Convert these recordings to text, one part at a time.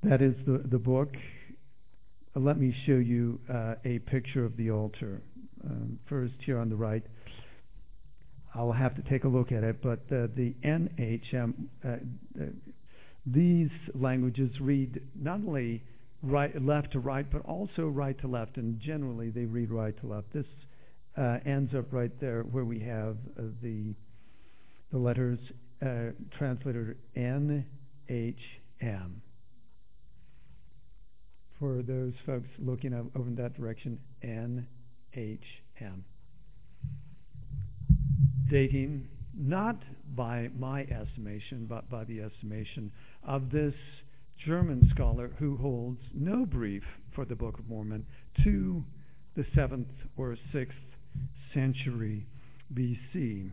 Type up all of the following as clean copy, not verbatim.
That is the book. Let me show you a picture of the altar. First, here on the right, I'll have to take a look at it, but the NHM, these languages read not only left to right, but also right to left, and generally they read right to left. This ends up right there where we have the letters translated NHM. For those folks looking over in that direction, NHM. Dating, not by my estimation, but by the estimation of this German scholar who holds no brief for the Book of Mormon, to the 7th or 6th century BC.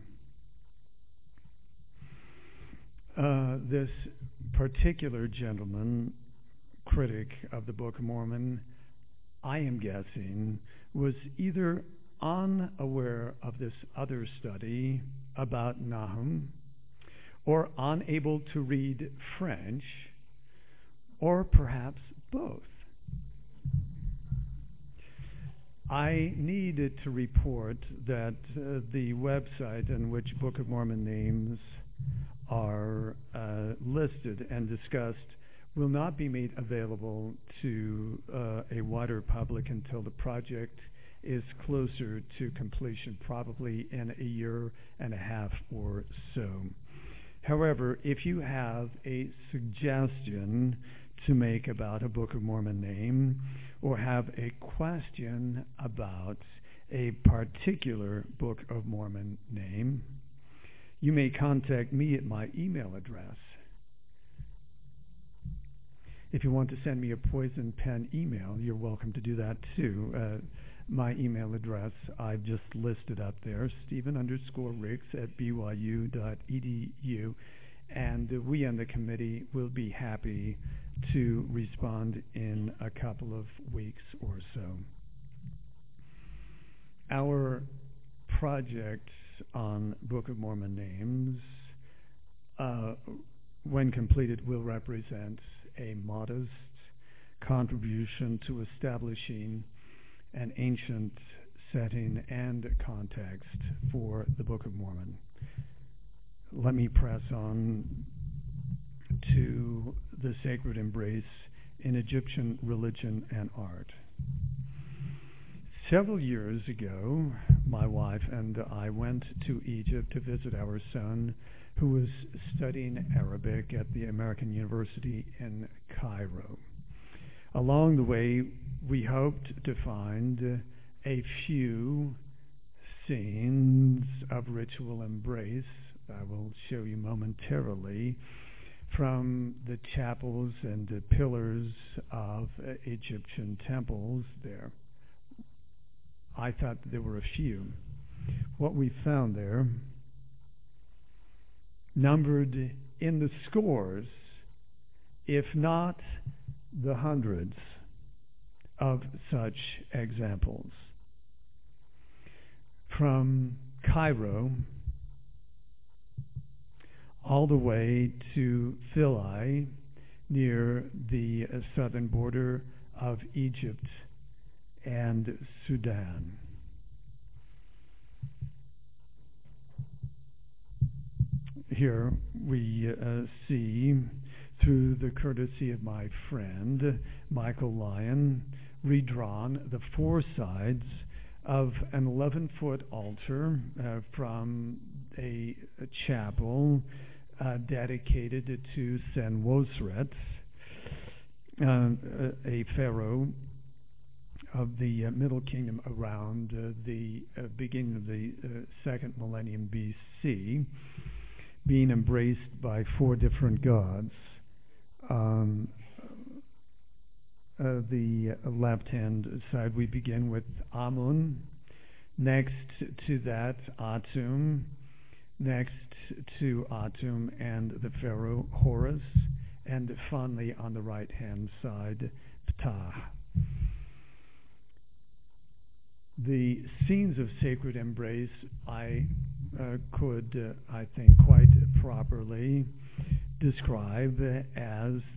This particular gentleman, critic of the Book of Mormon, I am guessing, was either unaware of this other study about Nahum, or unable to read French, or perhaps both. I needed to report that the website in which Book of Mormon names are listed and discussed will not be made available to a wider public until the project is closer to completion, probably in a year and a half or so. However, if you have a suggestion to make about a Book of Mormon name, or have a question about a particular Book of Mormon name, you may contact me at my email address. If you want to send me a poison pen email, you're welcome to do that too. My email address I've just listed up there, Stephen_Ricks@byu.edu, and we on the committee will be happy to respond in a couple of weeks or so. Our project on Book of Mormon names, when completed, will represent a modest contribution to establishing an ancient setting and context for the Book of Mormon. Let me press on to the sacred embrace in Egyptian religion and art. Several years ago, my wife and I went to Egypt to visit our son, who was studying Arabic at the American University in Cairo. Along the way, we hoped to find a few scenes of ritual embrace, I will show you momentarily, from the chapels and the pillars of Egyptian temples there. I thought there were a few. What we found there numbered in the scores, if not the hundreds, of such examples. From Cairo all the way to Philae, near the southern border of Egypt and Sudan. Here we see, through the courtesy of my friend Michael Lyon, redrawn the four sides of an 11-foot altar from a chapel dedicated to Senwosret, a pharaoh of the Middle Kingdom around the beginning of the second millennium BC, being embraced by four different gods. The left-hand side, we begin with Amun. Next to that, Atum. Next to Atum and the pharaoh Horus. And finally, on the right-hand side, Ptah. The scenes of sacred embrace I could, I think, quite properly describe as